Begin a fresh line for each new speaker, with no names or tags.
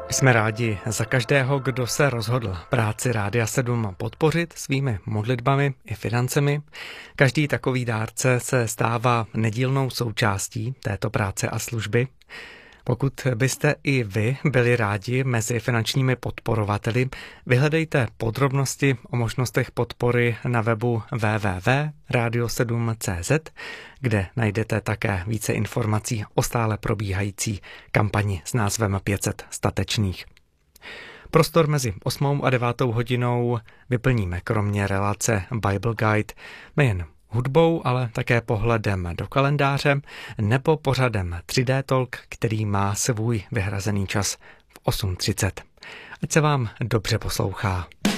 Jsme rádi za každého, kdo se rozhodl práci Rádia 7 podpořit svými modlitbami i financemi. Každý takový dárce se stává nedílnou součástí této práce a služby. Pokud byste i vy byli rádi mezi finančními podporovateli, vyhledejte podrobnosti o možnostech podpory na webu www.radio7.cz, kde najdete také více informací o stále probíhající kampani s názvem 500 statečných. Prostor mezi 8. a 9. hodinou vyplníme kromě relace Bible Guide nejen hudbou, ale také pohledem do kalendáře nebo pořadem 3D Talk, který má svůj vyhrazený čas v 8:30. Ať se vám dobře poslouchá.